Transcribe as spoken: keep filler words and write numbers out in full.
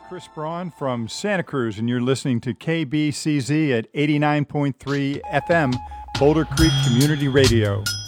Chris Braun from Santa Cruz, and you're listening to K B C Z at eighty-nine point three F M, Boulder Creek Community Radio.